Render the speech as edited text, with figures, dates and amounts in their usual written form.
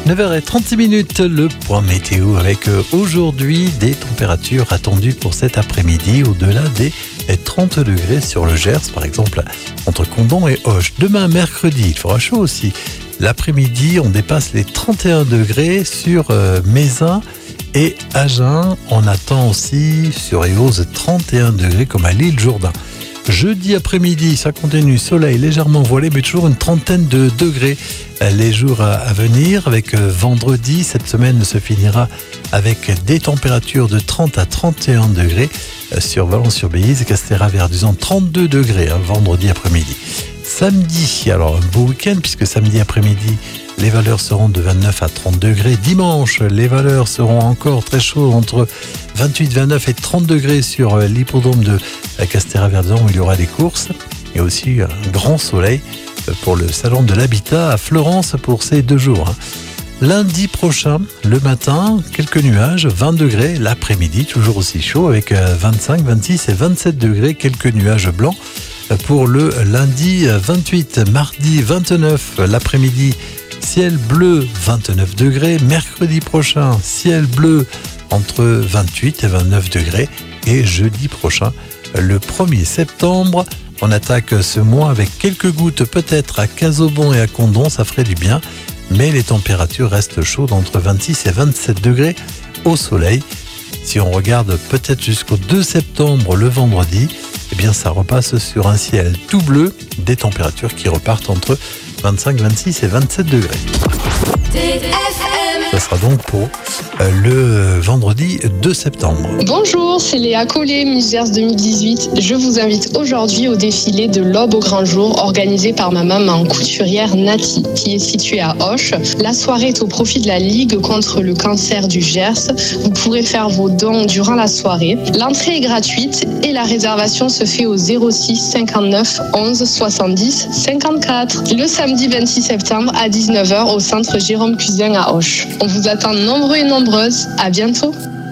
9h36, le point météo avec aujourd'hui des températures attendues pour cet après-midi au-delà des 30 degrés sur le Gers, par exemple entre Condom et Auch. Demain, mercredi, il fera chaud aussi. L'après-midi, on dépasse les 31 degrés sur Mézin et Agen. On attend aussi sur Eauze 31 degrés comme à l'île Jourdain. Jeudi après-midi, ça continue, soleil légèrement voilé, mais toujours une trentaine de degrés les jours à venir. Avec vendredi, cette semaine se finira avec des températures de 30 à 31 degrés sur Valence-sur-Béziers et Castéra-Verduzan, 32 degrés vendredi après-midi. Samedi, alors un beau week-end puisque samedi après-midi, les valeurs seront de 29 à 30 degrés. Dimanche, les valeurs seront encore très chaudes entre 28, 29 et 30 degrés sur l'hippodrome de Castéra-Verduzan où il y aura des courses. Et aussi un grand soleil pour le salon de l'habitat à Florence pour ces 2 jours. Lundi prochain, le matin, quelques nuages, 20 degrés. L'après-midi, toujours aussi chaud avec 25, 26 et 27 degrés. Quelques nuages blancs pour le lundi 28. Mardi 29, l'après-midi, ciel bleu, 29 degrés. Mercredi prochain, ciel bleu entre 28 et 29 degrés. Et jeudi prochain, le 1er septembre, on attaque ce mois avec quelques gouttes peut-être à Casaubon et à Condom, ça ferait du bien. Mais les températures restent chaudes entre 26 et 27 degrés au soleil. Si on regarde peut-être jusqu'au 2 septembre, le vendredi, eh bien ça repasse sur un ciel tout bleu, des températures qui repartent entre 25, 26 et 27 degrés. Ce sera donc pour le vendredi 2 septembre. Bonjour, c'est Léa Collet, Miss Gers 2018. Je vous invite aujourd'hui au défilé de l'Aube au grand jour organisé par ma maman couturière Nati, qui est située à Auch. La soirée est au profit de la Ligue contre le cancer du Gers. Vous pourrez faire vos dons durant la soirée. L'entrée est gratuite et la réservation se fait au 06 59 11 70 54. Le samedi 26 septembre à 19h au centre Jérôme Cusin à Auch. On vous attend nombreux et nombreuses. À bientôt.